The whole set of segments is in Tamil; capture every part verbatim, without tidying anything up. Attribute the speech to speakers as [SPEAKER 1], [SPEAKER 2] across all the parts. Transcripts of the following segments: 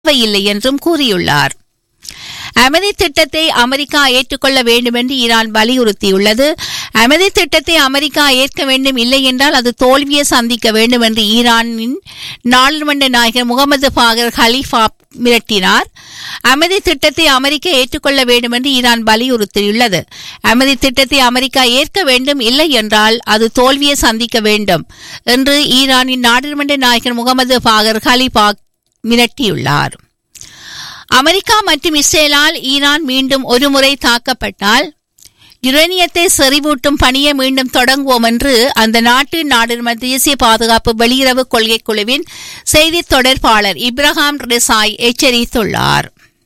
[SPEAKER 1] இல்லை என்றும் கூறியுள்ளார். அமைதி திட்டத்தை அமெரிக்கா ஏற்றுக்கொள்ள வேண்டும் என்று ஈரான் வலியுறுத்தியுள்ளது. அமைதி திட்டத்தை அமெரிக்கா ஏற்க வேண்டும், இல்லை என்றால் அது தோல்வியை சந்திக்க வேண்டும் என்று ஈரானின் நாடாளுமன்ற நாயகர் முகமது பாகர் ஹலீஃபா மிரட்டினார். அமைதி திட்டத்தை அமெரிக்கா ஏற்றுக்கொள்ள வேண்டும் என்று ஈரான் வலியுறுத்தியுள்ளது. அமைதி திட்டத்தை அமெரிக்கா ஏற்க வேண்டும், இல்லை என்றால் அது தோல்வியை சந்திக்க வேண்டும் என்று ஈரானின் நாடாளுமன்ற நாயகர் முகமது பாகர் ஹலீஃபா மிரட்டியுள்ளார். அமெரிக்கா மற்றும் இஸ்ரேலால் ஈரான் மீண்டும் ஒருமுறை தாக்கப்பட்டால் யுரேனியத்தை செறிவூட்டும் பணியை மீண்டும் தொடங்குவோம் என்று அந்த நாட்டு நாடாளுமன்ற தேசிய பாதுகாப்பு வெளியுறவு கொள்கை குழுவின் செய்தி தொடர்பாளர் இப்ராஹிம் ரெசாய் எச்சரித்துள்ளார்.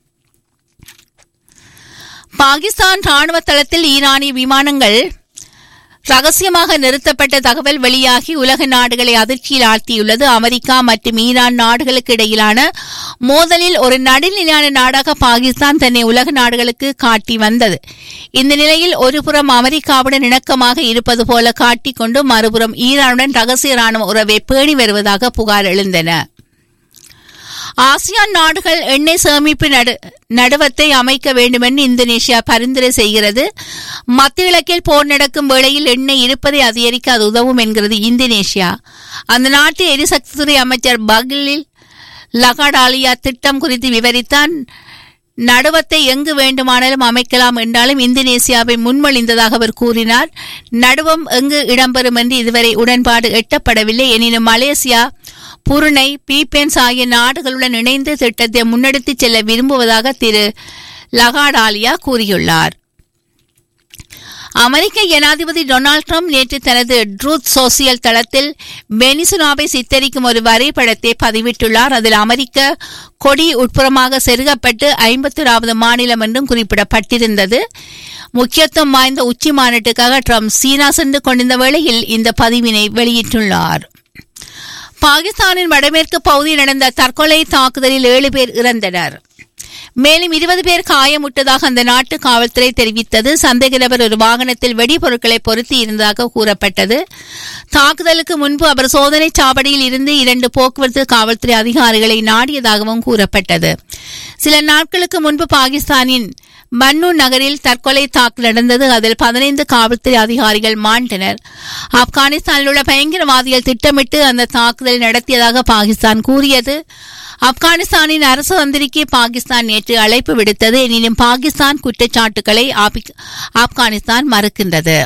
[SPEAKER 1] பாகிஸ்தான் ராணுவ தளத்தில் ஈரானிய விமானங்கள் ரகசியமாக நிறுத்தப்பட்ட தகவல் வெளியாகி உலக நாடுகளை அதிர்ச்சியில் ஆழ்த்தியுள்ளது. அமெரிக்கா மற்றும் ஈரான் நாடுகளுக்கு இடையிலான மோதலில் ஒரு நடுநிலையான நாடாக பாகிஸ்தான் தன்னை உலக நாடுகளுக்கு காட்டி வந்தது. இந்த நிலையில் ஒருபுறம் அமெரிக்காவுடன் இணக்கமாக இருப்பது போல காட்டிக்கொண்டு மறுபுறம் ஈரானுடன் ரகசிய ராணுவ உறவை பேணி வருவதாக புகார் எழுந்தன. ஆசியான் நாடுகள் எண்ணெய் சேமிப்பு நடுவத்தை அமைக்க வேண்டுமென்று இந்தோனேஷியா பரிந்துரை செய்கிறது. மத்திய கிழக்கில் போர் நடக்கும் வேளையில் எண்ணெய் இருப்பதை அதிகரிக்க அது உதவும் என்கிறது இந்தோனேஷியா. அந்த நாட்டு எரிசக்தித்துறை அமைச்சர் பகிலில் லகாடாலியா திட்டம் குறித்து விவரித்தான். நடுவத்தை எங்கு வேண்டுமானாலும் அமைக்கலாம் என்றாலும் இந்தோனேசியாவை முன்மொழிந்ததாக அவர் கூறினார். நடுவம் எங்கு இடம்பெறும் என்று இதுவரை உடன்பாடு எட்டப்படவில்லை. எனினும் மலேசியா, புருணை, பிலிப்பைன்ஸ் ஆகிய நாடுகளுடன் இணைந்து திட்டத்தை முன்னெடுத்துச் செல்ல விரும்புவதாக திரு லகாடாலியா கூறியுள்ளார். அமெரிக்க ஜனாதிபதி டொனால்டு டிரம்ப் நேற்று தனது ட்ரூத் சோசியல் தளத்தில் வெனிசுலாவை சித்தரிக்கும் ஒரு வரைபடத்தை பதிவிட்டுள்ளார். அதில் அமெரிக்க கொடி உட்புறமாக செருகப்பட்டு ஐம்பத்தோராவது மாநிலம் என்றும் குறிப்பிடப்பட்டிருந்தது. முக்கியத்துவம் வாய்ந்த உச்சி மாநாட்டுக்காக டிரம்ப் சீனா சென்று கொண்டிருந்த வேளையில் இந்த பதிவினை வெளியிட்டுள்ளார். பாகிஸ்தானின் வடமேற்கு பகுதியில் நடந்த தற்கொலை தாக்குதலில் ஏழு பேர் இறந்தனர். மேலும் இருபது பேர் காயமுற்றதாக அந்த நாட்டு காவல்துறை தெரிவித்தது. சந்தேக நபர் ஒரு வாகனத்தில் வெடிபொருட்களை பொருத்தி இருந்ததாக கூறப்பட்டது. தாக்குதலுக்கு முன்பு அவர் சோதனை சாவடியில் இருந்து இரண்டு போக்குவரத்து காவல்துறை அதிகாரிகளை நாடியதாகவும் கூறப்பட்டது. சில நாட்களுக்கு முன்பு பாகிஸ்தானின் மன்னு நகரில் தற்கொலை தாக்குதல் நடந்தது. அதில் பதினைந்து காவல்துறை அதிகாரிகள் மாண்டனர். ஆப்கானிஸ்தானில் உள்ள பயங்கரவாதிகள் திட்டமிட்டு அந்த தாக்குதலை நடத்தியதாக பாகிஸ்தான் கூறியது. ஆப்கானிஸ்தானின் அரசு மந்திரிக்கு பாகிஸ்தான் நேற்று அழைப்பு விடுத்தது. எனினும் பாகிஸ்தான் குற்றச்சாட்டுகளை ஆப்கானிஸ்தான் மறுக்கின்றது.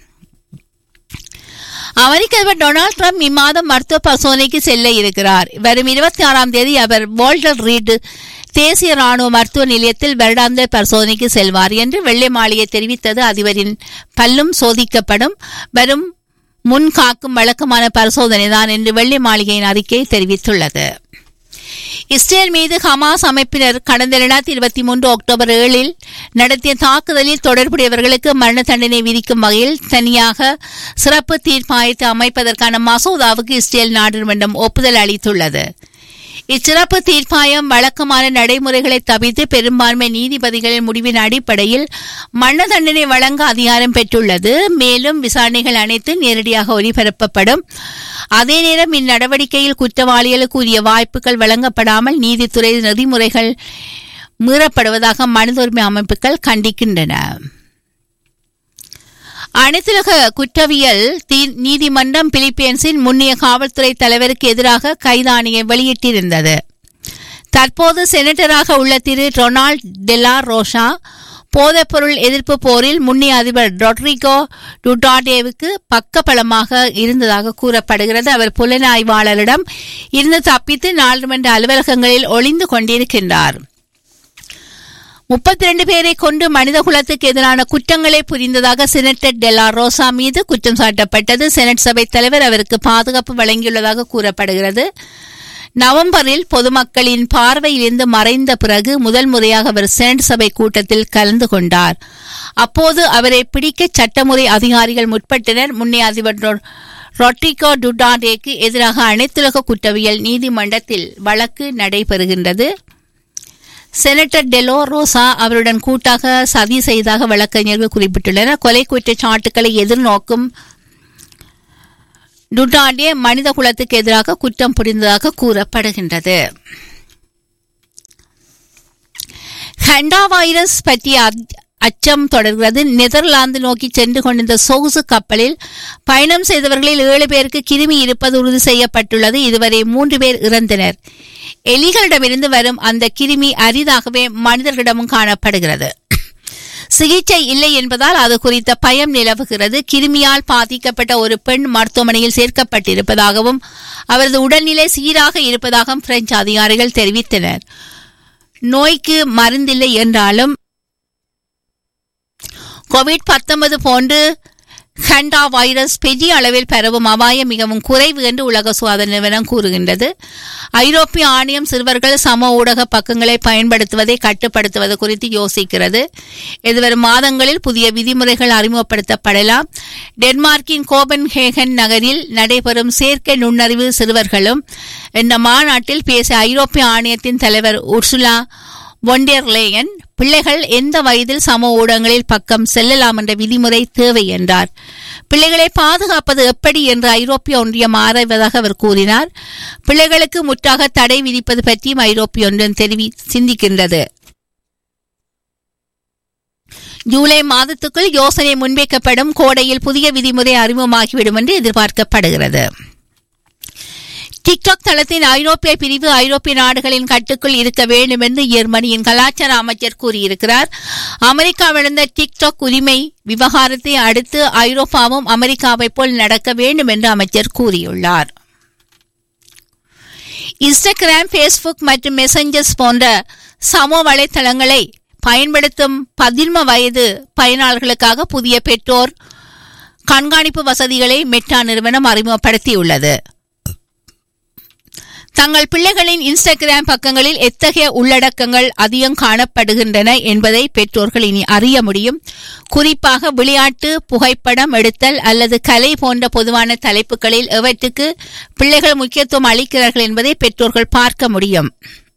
[SPEAKER 1] அமெரிக்க அதிபர் டொனால்டு டிரம்ப் இம்மாதம் மருத்துவ பரிசோதனைக்கு செல்ல இருக்கிறார். வரும் இருபத்தி ஆறாம் தேதி அவர் வால்டர் ரீட் தேசிய ராணுவ மருத்துவ நிலையத்தில் வருடாந்திர பரிசோதனைக்கு செல்வார் என்று வெள்ளை மாளிகை தெரிவித்தது. அதிபரின் பல்லும் சோதிக்கப்படும். வரும் முன் காக்கும் வழக்கமான பரிசோதனைதான் என்று வெள்ளை மாளிகையின் அறிக்கை தெரிவித்துள்ளது. இஸ்ரேல் மீது ஹமாஸ் அமைப்பினர் கடந்த இரண்டாயிரத்தி இருபத்தி மூன்று அக்டோபர் ஏழில் நடத்திய தாக்குதலில் தொடர்புடையவர்களுக்கு மரண தண்டனை விதிக்கும் வகையில் தனியாக சிறப்பு தீர்ப்பாயத்தை அமைப்பதற்கான மசோதாவுக்கு இஸ்ரேல் நாடாளுமன்றம் ஒப்புதல் அளித்துள்ளது. இச்சிறப்பு தீர்ப்பாயம் வழக்கமான நடைமுறைகளை தவிர்த்து பெரும்பான்மை நீதிபதிகளின் முடிவின் அடிப்படையில் மரண தண்டனை வழங்க அதிகாரம் பெற்றுள்ளது. மேலும் விசாரணைகள் அனைத்து நேரடியாக ஒளிபரப்பப்படும். அதே நேரம் இந்நடவடிக்கையில் குற்றவாளிகளுக்கு உரிய வாய்ப்புகள் வழங்கப்படாமல் நீதித்துறை நெறிமுறைகள் மீறப்படுவதாக மனித உரிமை அமைப்புகள் கண்டிக்கின்றன. அனைத்துலக குற்றவியல் நீதிமன்றம் பிலிப்பைன்ஸின் முன்னைய காவல்துறை தலைவருக்கு எதிராக கைதாணியை வெளியிட்டிருந்தது. தற்போது செனட்டராக உள்ள திரு ரொனால்ட் டெலா ரோஷா போதைப்பொருள் எதிர்ப்பு போரில் முன்னைய அதிபர் ரொட்ரிகோ டுடார்டேவுக்கு பக்கபலமாக இருந்ததாக கூறப்படுகிறது. அவர் புலனாய்வாளரிடம் இருந்து தப்பித்து நாடாளுமன்ற அலுவலகங்களில் ஒளிந்து கொண்டிருக்கின்றார். முப்பத்தி இரண்டு பேரை கொண்டு மனித குலத்துக்கு எதிரான குற்றங்களை புரிந்ததாக செனட்டர் டெலா ரோசா மீது குற்றம் சாட்டப்பட்டது. செனட் சபை தலைவர் அவருக்கு பாதுகாப்பு வழங்கியுள்ளதாக கூறப்படுகிறது. நவம்பரில் பொதுமக்களின் பார்வையிலிருந்து மறைந்த பிறகு முதல் முறையாக அவர் செனட் சபை கூட்டத்தில் கலந்து கொண்டார். அப்போது அவரை பிடிக்க சட்டமுறை அதிகாரிகள் முற்பட்டனர். முன்னைய அதிபர் ரொட்ரிகோ டுடார்டேக்கு எதிராக அனைத்துலக குற்றவியல் நீதிமன்றத்தில் வழக்கு நடைபெறுகின்றது. செனட்டர் டெலோ ரோசா அவருடன் கூட்டாக சதி செய்ததாக வழக்கறிஞர்கள் குறிப்பிட்டுள்ளனர். கொலை குற்றச்சாட்டுக்களை எதிர்நோக்கும் டுடார்டே மனித குலத்துக்கு எதிராக குற்றம் புரிந்ததாக கூறப்படுகின்றது. ஹண்டா வைரஸ் பற்றிய அச்சம் தொடர்கிறது. நெதர்லாந்து நோக்கி சென்று கொண்டிருந்த சொகுசு கப்பலில் பயணம் செய்தவர்களில் ஏழு பேருக்கு கிருமி இருப்பது உறுதி செய்யப்பட்டுள்ளது. இதுவரை மூன்று பேர் இறந்தனர். எலிகளிடமிருந்து வரும் அந்த கிருமி அரிதாகவே மனிதர்களிடமும் காணப்படுகிறது. சிகிச்சை இல்லை என்பதால் அது குறித்த பயம் நிலவுகிறது. கிருமியால் பாதிக்கப்பட்ட ஒரு பெண் மருத்துவமனையில் சேர்க்கப்பட்டிருப்பதாகவும் அவரது உடல்நிலை சீராக இருப்பதாகவும் பிரெஞ்சு அதிகாரிகள் தெரிவித்தனர். நோய்க்கு மருந்தில்லை என்றாலும் கோவிட் பத்தொன்பது போன்று ஹண்டா வைரஸ் பெரிய அளவில் பரவும் அபாயம் மிகவும் குறைவு என்று உலக சுகாதார நிறுவனம் கூறுகின்றது. ஐரோப்பிய ஆணையம் சிறுவர்கள் சமூக ஊடக பக்கங்களை பயன்படுத்துவதை கட்டுப்படுத்துவது குறித்து யோசிக்கிறது. எதிர்வரும் மாதங்களில் புதிய விதிமுறைகள் அறிமுகப்படுத்தப்படலாம். டென்மார்க்கின் கோபன்ஹேகன் நகரில் நடைபெறும் செயற்கை நுண்ணறிவு சிறுவர்களும் என்ற மாநாட்டில் பேசிய ஐரோப்பிய ஆணையத்தின் தலைவர் உர்சுலா வொண்டர் லேயன் பிள்ளைகள் எந்த வயதில் சமூக ஊடகங்களில் பக்கம் செல்லலாம் என்ற விதிமுறை தேவை என்றார். பிள்ளைகளை பாதுகாப்பது எப்படி என்று ஐரோப்பிய ஒன்றியம் ஆராய்வதாக அவர் கூறினார். பிள்ளைகளுக்கு முற்றாக தடை விதிப்பது பற்றியும் ஐரோப்பிய ஒன்றியம் தெரிவி சிந்திக்கின்றது. ஜூலை மாதத்துக்குள் யோசனை முன்வைக்கப்படும். கோடையில் புதிய விதிமுறை அறிமுகமாகிவிடும் என்று எதிர்பார்க்கப்படுகிறது. டிக்டாக் தளத்தின் ஐரோப்பிய பிரிவு ஐரோப்பிய நாடுகளின் கட்டுக்குள் இருக்க வேண்டும் என்று ஜெர்மனியின் கலாச்சார அமைச்சர் கூறியிருக்கிறார். அமெரிக்காவிலிருந்த டிக்டாக் உரிமை விவகாரத்தை அடுத்து ஐரோப்பாவும் அமெரிக்காவை போல் நடக்க வேண்டும் என்று அமைச்சர் கூறியுள்ளார். இன்ஸ்டாகிராம், பேஸ்புக் மற்றும் மெசஞ்சர்ஸ் போன்ற சமூக வலைதளங்களை பயன்படுத்தும் பதின்ம வயது பயனாளர்களுக்காக புதிய பெற்றோர் கண்காணிப்பு வசதிகளை மெட்டா நிறுவனம் அறிமுகப்படுத்தியுள்ளது. தங்கள் பிள்ளைகளின் இன்ஸ்டாகிராம் பக்கங்களில் எத்தகைய உள்ளடக்கங்கள் அதிகம் காணப்படுகின்றன என்பதை பெற்றோர்கள் இனி அறிய முடியும். குறிப்பாக விளையாட்டு, புகைப்படம் எடுத்தல் அல்லது கலை போன்ற பொதுவான தலைப்புகளில் எவற்றுக்கு பிள்ளைகள் முக்கியத்துவம் அளிக்கிறார்கள் என்பதை பெற்றோர்கள் பார்க்க முடியும்.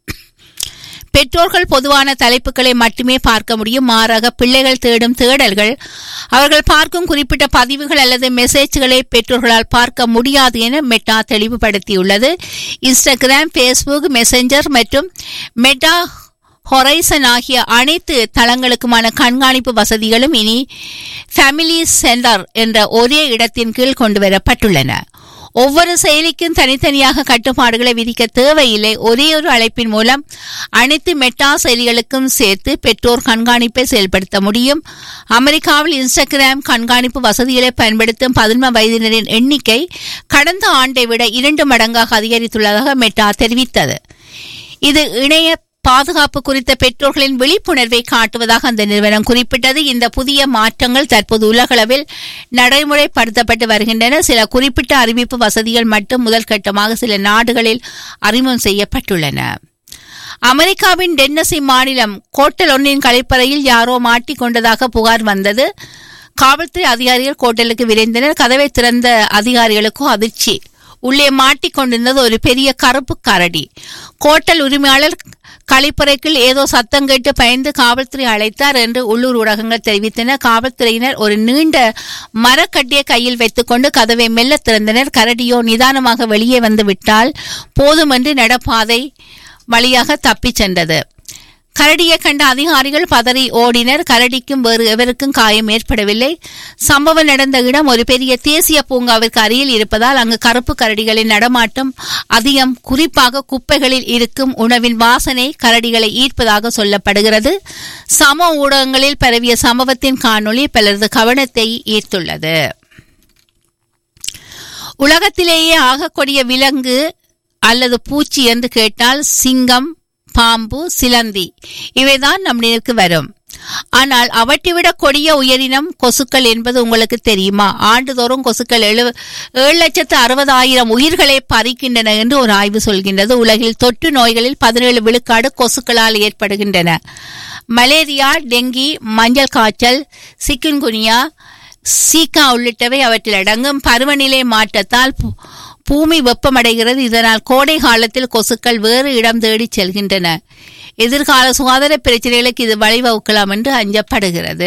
[SPEAKER 1] பெற்றோர்கள் பொதுவான தலைப்புகளை மட்டுமே பார்க்க முடியும். மாறாக பிள்ளைகள் தேடும் தேடல்கள், அவர்கள் பார்க்கும் குறிப்பிட்ட பதிவுகள் அல்லது மெசேஜ்களை பெற்றோர்களால் பார்க்க முடியாது என மெட்டா தெளிவுபடுத்தியுள்ளது. இன்ஸ்டாகிராம், பேஸ்புக், மெசஞ்சர் மற்றும் மெட்டா ஹொரைசன் ஆகிய அனைத்து தளங்களுக்குமான கண்காணிப்பு வசதிகளும் இனி ஃபேமிலி சென்டர் என்ற ஒரே இடத்தின் கீழ் கொண்டுவரப்பட்டுள்ளன. ஒவ்வொரு செயலிக்கும் தனித்தனியாக கட்டுப்பாடுகளை விதிக்க தேவையில்லை. ஒரே ஒரு அழைப்பின் மூலம் அனைத்து மெட்டா செயலிகளுக்கும் சேர்த்து பெற்றோர் கண்காணிப்பை செயல்படுத்த முடியும். அமெரிக்காவில் இன்ஸ்டாகிராம் கண்காணிப்பு வசதிகளை பயன்படுத்தும் பதின்ம வயதினரின் எண்ணிக்கை கடந்த ஆண்டை விட இரண்டு மடங்காக அதிகரித்துள்ளதாக மெட்டா தெரிவித்தது. இது இணைய பாதுகாப்பு குறித்த பெற்றோர்களின் விழிப்புணர்வை காட்டுவதாக அந்த நிறுவனம் குறிப்பிட்டது. இந்த புதிய மாற்றங்கள் தற்போது உலகளவில் நடைமுறைப்படுத்தப்பட்டு வருகின்றன. சில குறிப்பிட்ட அறிவிப்பு வசதிகள் மட்டும் முதல் கட்டமாக சில நாடுகளில் அறிமுகம் செய்யப்பட்டுள்ளன. அமெரிக்காவின் டென்னசி மாநிலம் கோட்டல் ஒன்றின் கழிப்பறையில் யாரோ மாட்டிக்கொண்டதாக புகார் வந்தது. காவல்துறை அதிகாரிகள் கோட்டலுக்கு விரைந்தனர். கதவை திறந்த அதிகாரிகளுக்கோ அதிர்ச்சி. உள்ளே மாட்டிக்கொண்டிருந்தது ஒரு பெரிய கருப்பு கரடி. கோட்டல் உரிமையாளர் கழிப்பறைக்குள் ஏதோ சத்தம் கேட்டு பயந்து காவல்துறை அழைத்தார் என்று உள்ளூர் ஊடகங்கள் தெரிவித்தன. காவல்துறையினர் ஒரு நீண்ட மரக்கட்டியை கையில் வைத்துக் கொண்டு கதவை மெல்ல திறந்தனர். கரடியோ நிதானமாக வெளியே வந்து விட்டால் போதும் என்று நடப்பாதை வழியாக தப்பிச் சென்றது. கரடியை கண்ட அதிகாரிகள் பதறி ஓடினர். கரடிக்கும் வேறு எவருக்கும் காயம் ஏற்படவில்லை. சம்பவம் நடந்த இடம் ஒரு பெரிய தேசிய பூங்காவிற்கு அருகில் இருப்பதால் அங்கு கருப்பு கரடிகளின் நடமாட்டம் அதிகம். குறிப்பாக குப்பைகளில் இருக்கும் உணவின் வாசனை கரடிகளை ஈர்ப்பதாக சொல்லப்படுகிறது. சமூக ஊடகங்களில் பரவிய சம்பவத்தின் காணொளி பலரது கவனத்தை ஈர்த்துள்ளது. உலகத்திலேயே ஆகக்கூடிய விலங்கு அல்லது பூச்சி என்று கேட்டால் சிங்கம், பாம்பு, சிலந்தி இவைதான் நம் நினைவுக்கு வரும். ஆனால் அவற்றைவிட கொடிய உயிரினம் கொசுக்கள் என்பது உங்களுக்கு தெரியுமா? ஆண்டுதோறும் கொசுக்கள் எழு ஏழு லட்சத்து அறுபதாயிரம் உயிர்களை பறிக்கின்றன என்று ஒரு ஆய்வு சொல்கின்றது. உலகில் தொற்று நோய்களில் பதினேழு விழுக்காடு கொசுக்களால் ஏற்படுகின்றன. மலேரியா, டெங்கி, மஞ்சள் காய்ச்சல், சிக்குன்குனியா, சீக்கா உள்ளிட்டவை அவற்றில் அடங்கும். பருவநிலை மாற்றத்தால் பூமி வெப்பமடைகிறது. இதனால் கோடை காலத்தில் கொசுக்கள் வேறு இடம் தேடி செல்கின்றன. எதிர்கால சுகாதார பிரச்சனைகளுக்கு இது வழிவகுக்கலாம் என்று அஞ்சப்படுகிறது.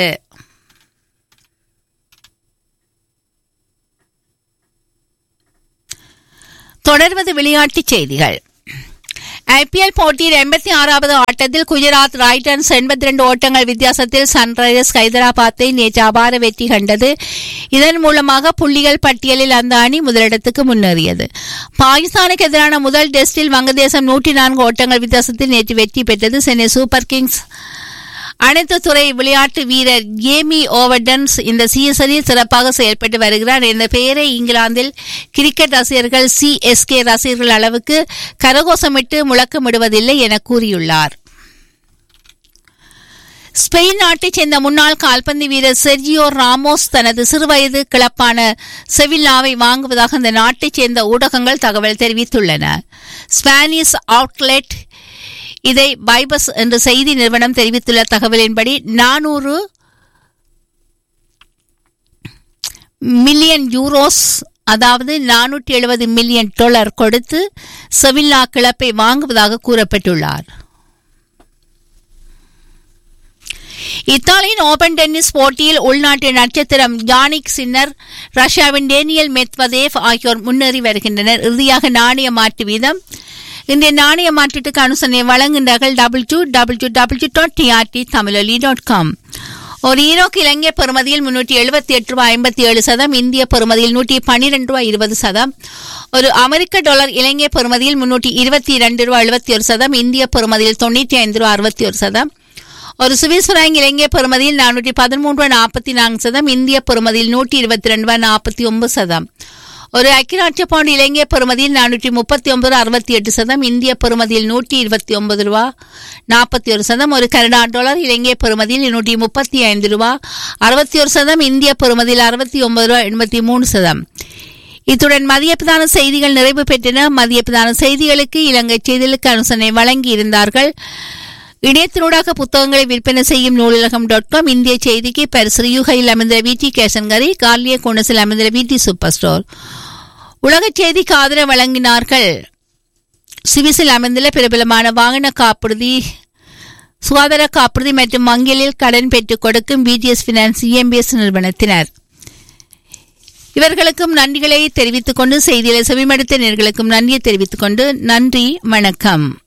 [SPEAKER 1] தொடர்வது விளையாட்டுச் செய்திகள். ஐபிஎல் போட்டியின் எண்பத்தி ஆறாவது ஆட்டத்தில் குஜராத் ரைட்டர்ஸ் எண்பத்தி இரண்டு ஓட்டங்கள் வித்தியாசத்தில் சன்ரைசர்ஸ் ஹைதராபாத்தை நேற்று அபார வெற்றி கண்டது. இதன் மூலமாக புள்ளிகள் பட்டியலில் அந்த அணி முதலிடத்துக்கு முன்னேறியது. பாகிஸ்தானுக்கு எதிரான முதல் டெஸ்டில் வங்கதேசம் நூற்றி நான்கு ஓட்டங்கள் வித்தியாசத்தில் நேற்று வெற்றி பெற்றது. சென்னை சூப்பர் கிங்ஸ் அனைத்து துறை விளையாட்டு வீரர் ஏமி ஓவர்டன்ஸ் இந்த சீசனில் சிறப்பாக செயல்பட்டு வருகிறார். இந்த பெயரை இங்கிலாந்தில் கிரிக்கெட் ரசிகர்கள் சிஎஸ்கே ரசிகர்கள் அளவுக்கு கரகோஷமிட்டு முழக்கமிடுவதில்லை என கூறியுள்ளார். ஸ்பெயின் நாட்டைச் சேர்ந்த முன்னாள் கால்பந்து வீரர் செர்ஜியோ ராமோஸ் தனது சிறுவயது கிளப்பான செவில்லாவை வாங்குவதாக அந்த நாட்டைச் சேர்ந்த ஊடகங்கள் தகவல் தெரிவித்துள்ளன. ஸ்பானிஷ் அவுட்லெட் இதை பைபஸ் என்ற செய்தி நிறுவனம் தெரிவித்துள்ள தகவலின்படி நானூறு மில்லியன் யூரோஸ் அதாவது நானூற்றி எழுபது மில்லியன் டாலர் கொடுத்து செவில்லா கிளப்பை வாங்குவதாக கூறப்பட்டுள்ளார். இத்தாலியின் ஓபன் டென்னிஸ் போட்டியில் உள்நாட்டு நட்சத்திரம் யானிக் சின்னர், ரஷ்யாவின் டேனியல் மெத்வதேவ் ஆகியோர் முன்னேறி வருகின்றனர். இறுதியாக நாணய மாற்று வீதம். இன்றைய நாணய மாற்றத்துக்கு அனுசரணை வழங்குகின்றார்கள் double two double two double two dot TRT தமிழொலி டாட் காம். ஒரு ஈரோக்கு இலங்கை பெறுமதியில் முன்னூற்றி எழுபத்தி எட்டு ரூபாய் ஐம்பத்தி ஏழு சதம், இந்திய பெறுமதியில் நூற்றி பன்னிரண்டு ரூபாய் இருபது சதம். ஒரு அமெரிக்க டாலர் இலங்கை பெறுமதியில் முன்னூற்றி இருபத்தி இரண்டு ரூபாய் எழுபத்தி ஒரு சதம், இந்திய பெறுமதியில் தொண்ணூற்றி ஐந்து ரூபாய் அறுபத்தி ஒரு சதம். ஒரு சுவிஸ் பிராங்க் இலங்கை பெறுமதியில் நானூற்றி பதிமூன்று ரூபாய் நாற்பத்தி நான்கு சதம், இந்திய பெறுமதியில் நூற்றி இருபத்தி ரெண்டு ரூபாய் நாற்பத்தி ஒன்பது சதம். ஒரு ஐக்கிய பவுண்ட் இலங்கை பெறுமதியில் நானூற்றி முப்பத்தி ஒன்பது அறுபத்தி எட்டு சதம், இந்திய பெறுமதியில் நூற்றி இருபத்தி ஒன்பது ரூபா நாற்பத்தி ஒரு சதம். ஒரு கனடா டாலர் இலங்கை பெறுமதியில் நூற்றி முப்பத்தி ஐந்து ரூபா அறுபத்தி ஒரு சதம், இந்திய பெறுமதியில் அறுபத்தி ஒன்பது ரூபா எண்பத்தி மூணு சதம். இத்துடன் மதிய பிரதான செய்திகள் நிறைவு பெற்றன. மதிய பிரதான செய்திகளுக்கு இலங்கை செய்திகளுக்கு அனுசரணை வழங்கி இருந்தார்கள் இணையத்தினூடாக புத்தகங்களை விற்பனை செய்யும் நூலகம் டாட் காம். இந்திய செய்திக்கு பரிசு யூகையில் அமைந்த விடி கேஷன்கரி, கார்லிய கோணஸில் அமைந்த விடி சூப்பர் ஸ்டோர். உலக செய்திக்கு ஆதரவு வழங்கினார்கள் சுவிஸில் அமைந்துள்ள பிரபலமான வாகன காப்புறுதி, சுகாதார காப்புறுதி மற்றும் வங்கிகளில் கடன் பெற்றுக் கொடுக்கும் பிடிஎஸ் பினான்ஸ் இஎம்பிஎஸ் நிறுவனத்தினர். இவர்களுக்கும் நன்றிகளை தெரிவித்துக் கொண்டு செய்திகளை செவிமடுத்த நேயர்களுக்கும் நன்றியை தெரிவித்துக் கொண்டு நன்றி, வணக்கம்.